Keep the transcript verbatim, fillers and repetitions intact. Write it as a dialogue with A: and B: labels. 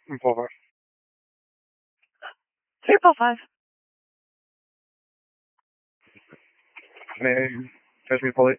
A: four five.
B: Three four five.
A: May I catch me fully?